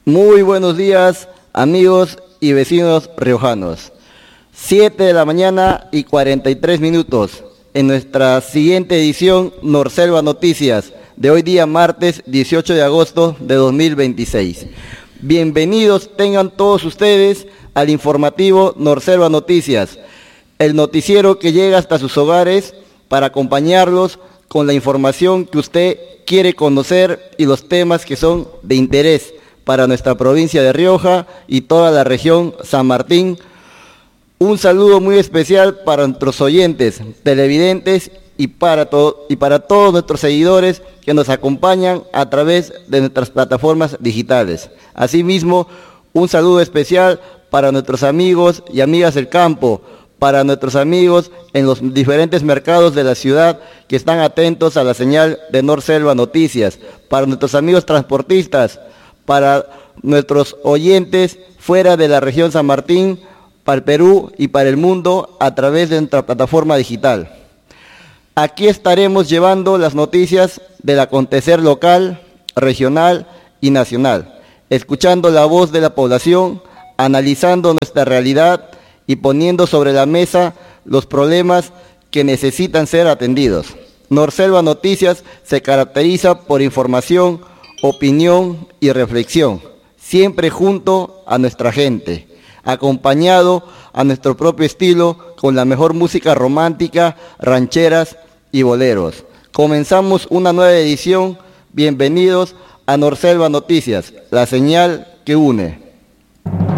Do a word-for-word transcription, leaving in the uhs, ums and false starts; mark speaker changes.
Speaker 1: Muy buenos días, amigos y vecinos riojanos. Siete de la mañana y cuarenta y tres minutos. En nuestra siguiente edición, Norselva Noticias, de hoy día martes dieciocho de agosto de dos mil veintiséis. Bienvenidos tengan todos ustedes al informativo Norselva Noticias, el noticiero que llega hasta sus hogares para acompañarlos con la información que usted quiere conocer y los temas que son de interés para nuestra provincia de Rioja y toda la región San Martín. Un saludo muy especial para nuestros oyentes, televidentes y para, to- y para todos nuestros seguidores que nos acompañan a través de nuestras plataformas digitales. Asimismo, un saludo especial para nuestros amigos y amigas del campo, para nuestros amigos en los diferentes mercados de la ciudad que están atentos a la señal de Norselva Noticias, para nuestros amigos transportistas, para nuestros oyentes fuera de la región San Martín, para el Perú y para el mundo a través de nuestra plataforma digital. Aquí estaremos llevando las noticias del acontecer local, regional y nacional, escuchando la voz de la población, analizando nuestra realidad y poniendo sobre la mesa los problemas que necesitan ser atendidos. Norselva Noticias se caracteriza por información, opinión y reflexión, siempre junto a nuestra gente, acompañado a nuestro propio estilo con la mejor música romántica, rancheras y boleros. Comenzamos una nueva edición. Bienvenidos a Norselva Noticias, la señal que une.